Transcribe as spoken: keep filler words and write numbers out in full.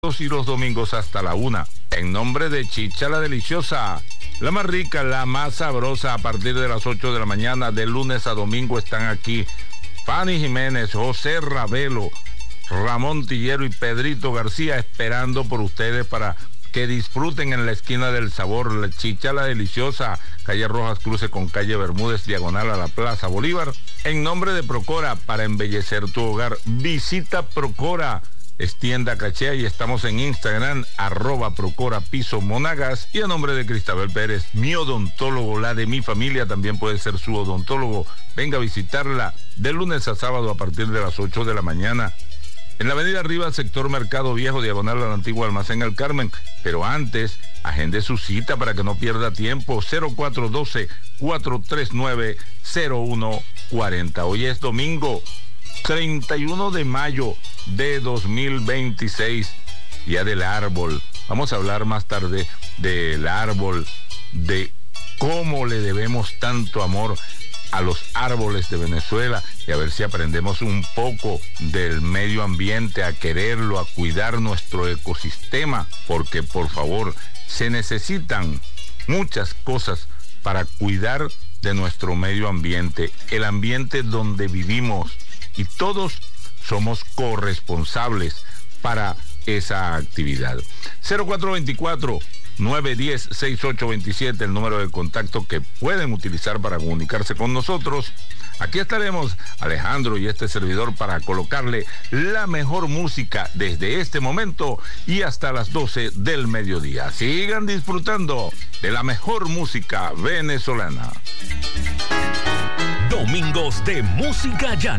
y los domingos hasta la una. En nombre de Chicha la Deliciosa, la más rica, la más sabrosa, a partir de las ocho de la mañana, de lunes a domingo están aquí Fanny Jiménez, José Ravelo, Ramón Tillero y Pedrito García esperando por ustedes para que disfruten en la esquina del sabor. La Chicha la Deliciosa, calle Rojas cruce con calle Bermúdez, diagonal a la Plaza Bolívar. En nombre de Procora, para embellecer tu hogar, visita Procora. Es tienda Cachea y estamos en Instagram, arroba Procora Piso Monagas. Y a nombre de Cristabel Pérez, mi odontólogo, la de mi familia, también puede ser su odontólogo. Venga a visitarla de lunes a sábado a partir de las ocho de la mañana. En la avenida Arriba, sector Mercado Viejo, diagonal al antiguo almacén El Carmen. Pero antes, agende su cita para que no pierda tiempo. cero cuatro uno dos, cuatro tres nueve, cero uno cuatro cero. Hoy es domingo treinta y uno de mayo de dos mil veintiséis, día del árbol. Vamos a hablar más tarde del árbol, de cómo le debemos tanto amor a los árboles de Venezuela y a ver si aprendemos un poco del medio ambiente, a quererlo, a cuidar nuestro ecosistema, porque por favor se necesitan muchas cosas para cuidar de nuestro medio ambiente, el ambiente donde vivimos, y todos somos corresponsables para esa actividad. cero cuatro dos cuatro, nueve uno cero, seis ocho dos siete, el número de contacto que pueden utilizar para comunicarse con nosotros. Aquí estaremos Alejandro y este servidor para colocarle la mejor música desde este momento y hasta las doce del mediodía. Sigan disfrutando de la mejor música venezolana. Domingos de Música Llana.